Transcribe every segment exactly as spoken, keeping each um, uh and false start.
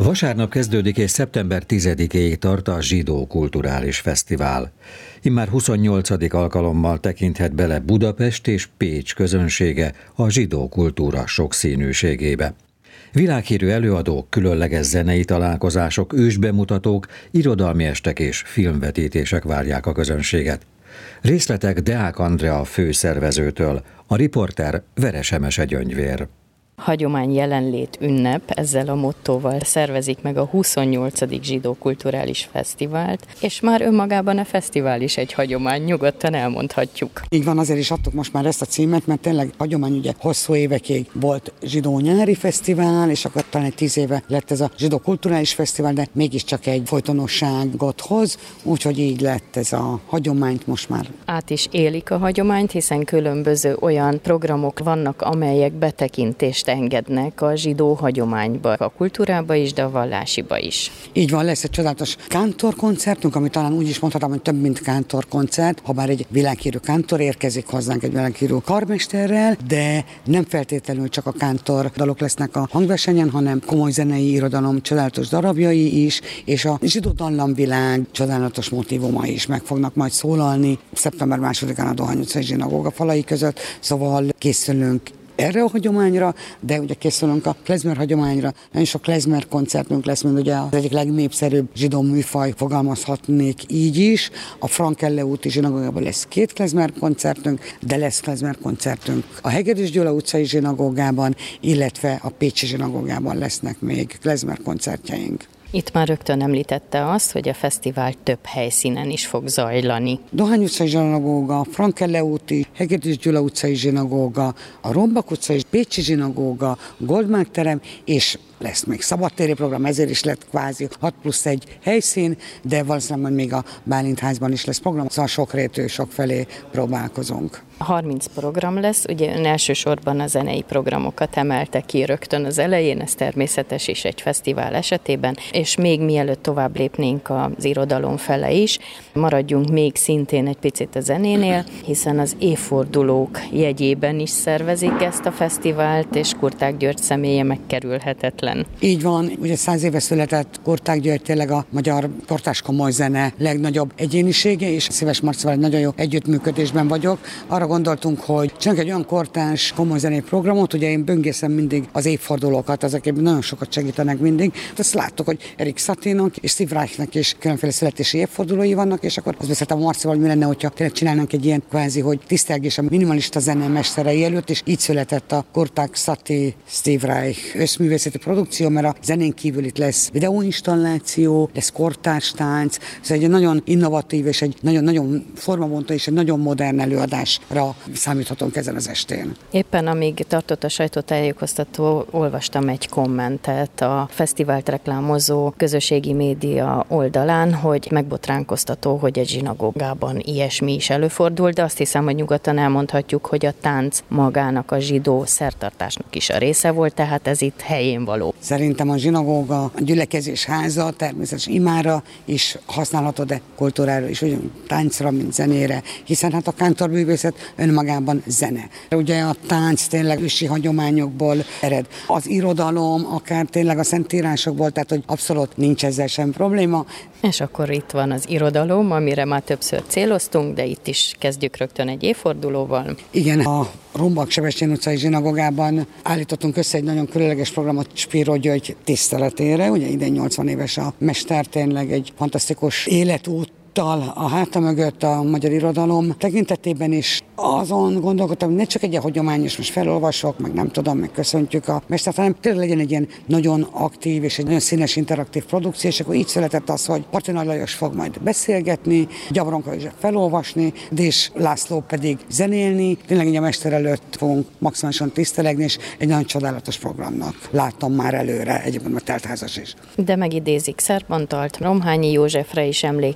Vasárnap kezdődik és szeptember tizedikéig tart a Zsidó Kulturális Fesztivál. Immár huszonnyolcadik alkalommal tekinthet bele Budapest és Pécs közönsége a zsidó kultúra sokszínűségébe. Világhírű előadók, különleges zenei találkozások, ősbemutatók, irodalmi estek és filmvetítések várják a közönséget. Részletek Deák Andrea főszervezőtől, a riporter Veres Emese Gyöngyvér. Hagyomány jelenlét ünnep, ezzel a mottóval szervezik meg a huszonnyolcadik Zsidó Kulturális Fesztivált, és már önmagában a fesztivál is egy hagyomány, nyugodtan elmondhatjuk. Így van, azért is adtuk most már ezt a címet, mert tényleg hagyomány, ugye hosszú évekig volt Zsidó Nyári Fesztivál, és akkor talán egy tíz éve lett ez a Zsidó Kulturális Fesztivál, de mégiscsak egy folytonosságot hoz, úgyhogy így lett ez a hagyományt most már. Át is élik a hagyományt, hiszen különböző olyan programok vannak, amelyek betekintést engednek a zsidó hagyományba, a kultúrába is, de a vallásiba is. Így van, lesz egy csodálatos kántorkoncertünk, ami talán úgy is mondhatom, hogy több, mint kántorkoncert, ha bár egy világhírű kántor érkezik hozzánk egy világhírű karmesterrel, de nem feltétlenül csak a kántor dalok lesznek a hangversenyen, hanem komoly zenei irodalom csodálatos darabjai is, és a zsidó dallamvilág csodálatos motívuma is meg fognak majd szólalni szeptember másodikán a Dohány utcai zsinagóga falai között, szóval készülünk erre a hagyományra, de ugye készülünk a klezmer hagyományra. Nagyon sok klezmer koncertünk lesz, mint ugye az egyik legnépszerűbb zsidó műfaj, fogalmazhatnék így is. A Frankelle úti zsinagógában lesz két klezmer koncertünk, de lesz klezmer koncertünk a Hegedűs Gyula utcai zsinagógában, illetve a Pécsi zsinagógában lesznek még klezmer koncertjeink. Itt már rögtön említette azt, hogy a fesztivál több helyszínen is fog zajlani. Dohány utcai zsinagóga, Frankelle úti, Hegedűs Gyula utcai zsinagóga, a Rombak utcai Pécsi zsinagóga, Goldmark terem, és lesz még szabadtéri program, ezért is lett kvázi hat plusz egy helyszín, de valószínűleg majd még a Bálintházban is lesz program, szóval sokrétű, sokfelé próbálkozunk. harminc program lesz, ugye ön elsősorban a zenei programokat emelte ki rögtön az elején, ez természetes is egy fesztivál esetében, és még mielőtt tovább lépnénk az irodalom fele is, maradjunk még szintén egy picit a zenénél, hiszen az évfordulók jegyében is szervezik ezt a fesztivált, és Kurták György személye megkerülhetetlen. Így van, ugye száz éve született Kurták György, tényleg a magyar kortárs komoly zene legnagyobb egyénisége, és Szíves Marcival egy nagyon jó együttműködésben vagyok. Arra gondoltunk, hogy csinálunk egy olyan kortárs komoly zenei programot, ugye én böngészem mindig az évfordulókat, ezek nagyon sokat segítenek mindig. Azt láttuk, hogy Erik Sathénak és Steve Reichnek is különféle születési évfordulói vannak, és akkor azt beszéltem a Marcival, hogy mi lenne, hogyha tényleg csinálnánk egy ilyen kvázi, hogy tisztelgés a minimalista zene mesterei előtt, és így született a Kurták Sathi Steve Reich összművészeti produkció, mert a zenén kívül itt lesz videóinstalláció, lesz kortárs tánc, ez egy nagyon innovatív és egy nagyon-nagyon formabontó és egy nagyon modern előadásra számíthatunk ezen az estén. Éppen amíg tartott a sajtótájékoztató, olvastam egy kommentet a fesztivált reklámozó közösségi média oldalán, hogy megbotránkoztató, hogy egy zsinagógában ilyesmi is előfordul, de azt hiszem, hogy nyugodtan elmondhatjuk, hogy a tánc magának a zsidó szertartásnak is a része volt, tehát ez itt helyén való. Szerintem a zsinagóga, a gyülekezés háza természetesen imára is használható, de kultúrára is, úgy táncra, mint zenére, hiszen hát a kántorművészet önmagában zene. Ugye a tánc tényleg ősi hagyományokból ered. Az irodalom, akár tényleg a szentírásokból, tehát hogy abszolút nincs ezzel sem probléma. És akkor itt van az irodalom, amire már többször céloztunk, de itt is kezdjük rögtön egy évfordulóval. Igen, a Rombak Sebestyén utcai zsinagógában állítottunk össze egy nagyon különleges programot Spiro György tiszteletére. Ugye idén nyolcvan éves a mester, tényleg egy fantasztikus életút a háta mögött a magyar irodalom tekintetében is azon gondolkodtam, hogy ne csak egy hagyományos, most felolvasok, meg nem tudom, meg köszöntjük a mestert, hanem tényleg legyen egy ilyen nagyon aktív és egy nagyon színes, interaktív produkció, és akkor így született az, hogy Parti Nagy Lajos fog majd beszélgetni, Gyabronka is felolvasni, Dés László pedig zenélni, tényleg így a mester előtt fogunk maximálisan tisztelegni, és egy nagyon csodálatos programnak látom már előre, egyébként a teltházas is. De megidézik Szerpantalt, Romhányi Józsefre is emlékeznek,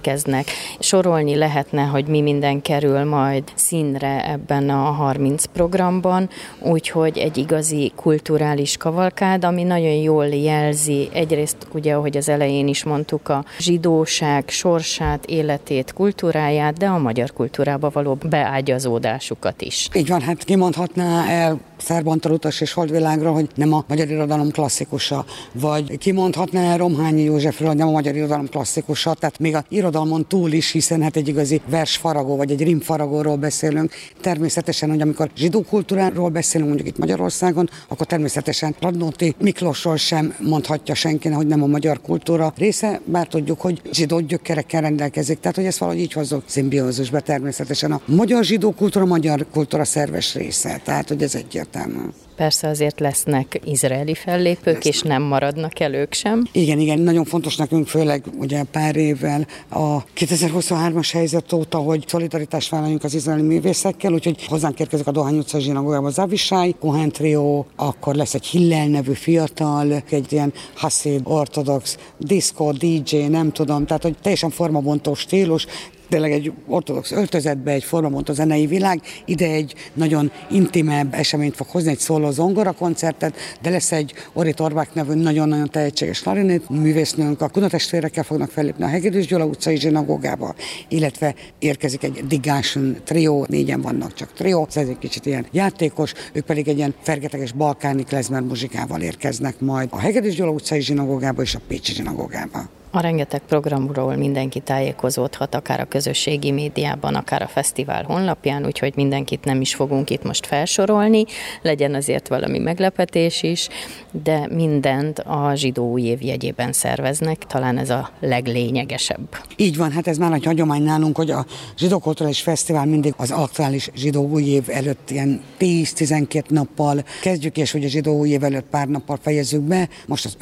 Sorolni lehetne, hogy mi minden kerül majd színre ebben a harminc programban, úgyhogy egy igazi kulturális kavalkád, ami nagyon jól jelzi egyrészt, ugye, ahogy az elején is mondtuk, a zsidóság sorsát, életét, kultúráját, de a magyar kultúrába való beágyazódásukat is. Így van, hát kimondhatná el Szerb Antal Utas és Holdvilágról, hogy nem a magyar irodalom klasszikusa, vagy kimondhatná el Romhányi Józsefről, hogy nem a magyar irodalom klasszikusa, tehát még a irodalmon túl is, hiszen hát egy igazi versfaragó, vagy egy rimfaragóról beszélünk. Természetesen, hogy amikor zsidó kultúráról beszélünk, mondjuk itt Magyarországon, akkor természetesen Radnóti Miklósról sem mondhatja senki, hogy nem a magyar kultúra része, bár tudjuk, hogy zsidó gyökerekkel rendelkezik, tehát hogy ezt valahogy így hozzuk szimbiózusba. Természetesen a magyar zsidó kultúra, a magyar kultúra szerves része, tehát hogy ez egyértelmű. Persze azért lesznek izraeli fellépők, lesznek. És nem maradnak el ők sem. Igen, igen, nagyon fontos nekünk, főleg ugye pár évvel a kétezer-huszonhármas helyzet óta, hogy szolidaritást vállaljunk az izraeli művészekkel, úgyhogy hozzánk érkezik a Dohány utcai zsinagógába az Avishai Cohen Trio, akkor lesz egy Hillel nevű fiatal, egy ilyen haszid, ortodox, diszkó, dé dzsé, nem tudom, tehát hogy teljesen formabontó stílus, tényleg egy ortodox öltözetbe, egy formabontó zenei világ, ide egy nagyon intimebb eseményt fog hozni, egy szóló zongora koncertet, de lesz egy Ori Torbák nevű nagyon-nagyon tehetséges klarinét művésznőnk, a Kunatestvérekkel fognak fellépni a Hegedűs Gyula utcai zsinagógába, illetve érkezik egy Digásn trió, négyen vannak csak trió, ez egy kicsit ilyen játékos, ők pedig egy ilyen fergeteges balkáni klezmer muzsikával érkeznek majd a Hegedűs Gyula utcai zsinagógába és a Pécsi zsinagógába. A rengeteg programról mindenki tájékozódhat, akár a közösségi médiában, akár a fesztivál honlapján, úgyhogy mindenkit nem is fogunk itt most felsorolni, legyen azért valami meglepetés is, de mindent a zsidó új év jegyében szerveznek, talán ez a leglényegesebb. Így van, hát ez már egy hagyomány nálunk, hogy a Zsidó Kulturális Fesztivál mindig az aktuális zsidó új év előtt ilyen tíz-tizenkét nappal kezdjük, és hogy a zsidó új év előtt pár nappal fejezzük be, most az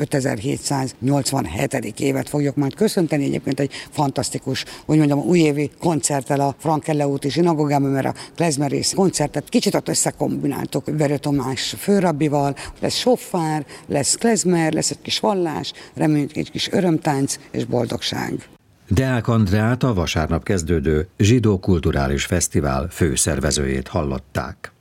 ötezer-hétszáznyolcvanhetedik évet fogjuk majd köszönteni, egyébként egy fantasztikus, úgy mondjam, újévi koncerttel a Frank-Elle úti zsinagógában, mert a klezmerész koncertet kicsit ott összekombináltuk Verő Tomás főrabbival, lesz soffár, lesz klezmer, lesz egy kis vallás, reméljük egy kis örömtánc és boldogság. Deák Andreát, a vasárnap kezdődő Zsidó Kulturális Fesztivál főszervezőjét hallották.